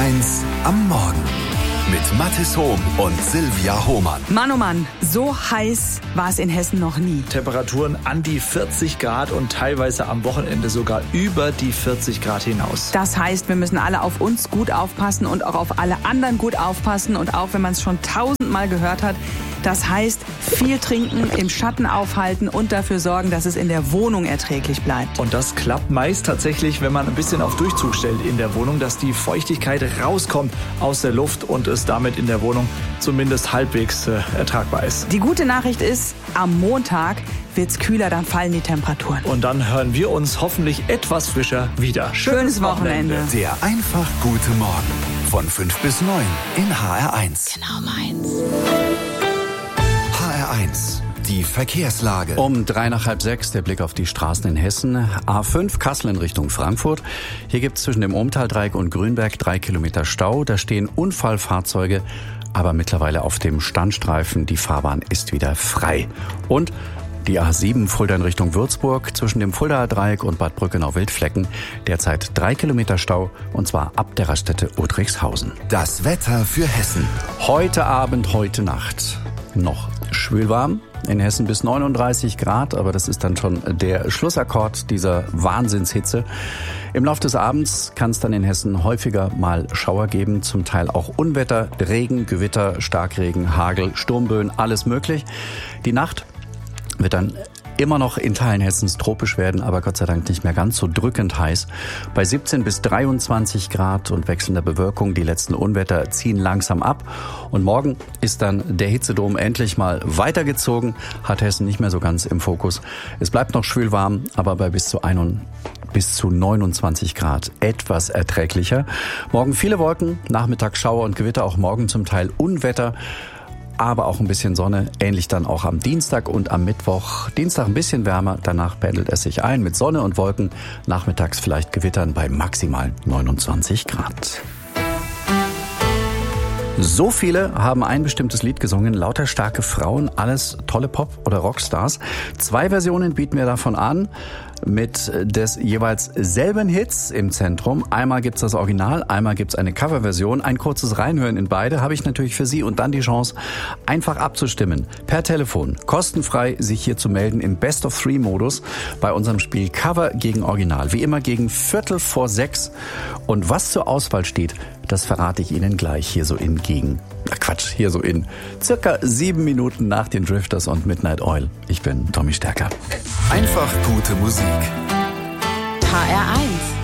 HR1 am Morgen mit Mathis Hohm und Silvia Hohmann. Mann, oh Mann, so heiß war es in Hessen noch nie. Temperaturen an die 40 Grad und teilweise am Wochenende sogar über die 40 Grad hinaus. Das heißt, wir müssen alle auf uns gut aufpassen und auch auf alle anderen gut aufpassen. Und auch wenn man es schon 1000-mal gehört hat, das heißt, viel trinken, im Schatten aufhalten und dafür sorgen, dass es in der Wohnung erträglich bleibt. Und das klappt meist tatsächlich, wenn man ein bisschen auf Durchzug stellt in der Wohnung, dass die Feuchtigkeit rauskommt aus der Luft und es damit in der Wohnung zumindest halbwegs ertragbar ist. Die gute Nachricht ist, am Montag wird's kühler, dann fallen die Temperaturen. Und dann hören wir uns hoffentlich etwas frischer wieder. Schönes Wochenende. Der einfach gute Morgen von 5 bis 9 in HR1. Genau meins. HR1, die Verkehrslage. Um 5:03 der Blick auf die Straßen in Hessen. A5 Kassel in Richtung Frankfurt. Hier gibt es zwischen dem Ohlmtaldreieck und Grünberg 3 Kilometer Stau. Da stehen Unfallfahrzeuge, aber mittlerweile auf dem Standstreifen. Die Fahrbahn ist wieder frei. Und die A7 Fulda in Richtung Würzburg zwischen dem Fuldaer Dreieck und Bad Brückenau-Wildflecken. Derzeit 3 Kilometer Stau und zwar ab der Raststätte Udrixhausen. Das Wetter für Hessen. Heute Abend, heute Nacht noch schwül warm. In Hessen bis 39 Grad, aber das ist dann schon der Schlussakkord dieser Wahnsinnshitze. Im Laufe des Abends kann es dann in Hessen häufiger mal Schauer geben, zum Teil auch Unwetter, Regen, Gewitter, Starkregen, Hagel, Sturmböen, alles möglich. Die Nacht wird dann immer noch in Teilen Hessens tropisch werden, aber Gott sei Dank nicht mehr ganz so drückend heiß. Bei 17 bis 23 Grad und wechselnder Bewölkung. Die letzten Unwetter ziehen langsam ab. Und morgen ist dann der Hitzedom endlich mal weitergezogen. Hat Hessen nicht mehr so ganz im Fokus. Es bleibt noch schwül warm, aber bei bis zu 29 Grad etwas erträglicher. Morgen viele Wolken, Nachmittag Schauer und Gewitter, auch morgen zum Teil Unwetter. Aber auch ein bisschen Sonne, ähnlich dann auch am Dienstag und am Mittwoch. Dienstag ein bisschen wärmer, danach pendelt es sich ein mit Sonne und Wolken. Nachmittags vielleicht Gewittern bei maximal 29 Grad. So viele haben ein bestimmtes Lied gesungen, lauter starke Frauen, alles tolle Pop- oder Rockstars. 2 Versionen bieten wir davon an, mit des jeweils selben Hits im Zentrum. Einmal gibt's das Original, einmal gibt's eine Coverversion. Ein kurzes Reinhören in beide habe ich natürlich für Sie und dann die Chance, einfach abzustimmen. Per Telefon, kostenfrei sich hier zu melden im Best-of-3-Modus bei unserem Spiel Cover gegen Original. Wie immer gegen 5:45. Und was zur Auswahl steht, das verrate ich Ihnen gleich hier so in circa 7 Minuten nach den Drifters und Midnight Oil. Ich bin Tommy Stärker. Einfach gute Musik. HR1